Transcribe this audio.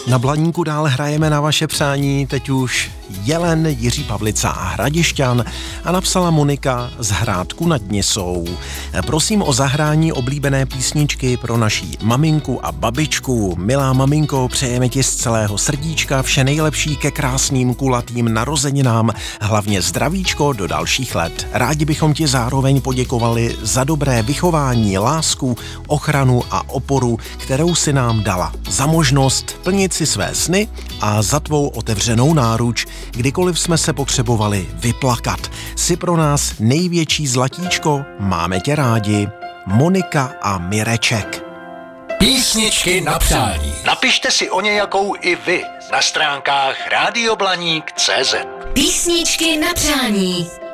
Na Blaníku dál hrajeme na vaše přání, teď už Jelen, Jiří Pavlica a Hradišťan a napsala Monika z Hrádku nad Nisou. Prosím o zahrání oblíbené písničky pro naší maminku a babičku. Milá maminko, přejeme ti z celého srdíčka vše nejlepší ke krásným kulatým narozeninám, hlavně zdravíčko do dalších let. Rádi bychom ti zároveň poděkovali za dobré vychování, lásku, ochranu a oporu, kterou si nám dala. Za možnost plnit si své sny a za tvou otevřenou náruč, kdykoliv jsme se potřebovali vyplakat. Jsi pro nás největší zlatíčko, máme tě rádi. Monika a Mireček. Písničky na přání. Napište si o nějakou i vy na stránkách radioblaník.cz. Písničky na přání.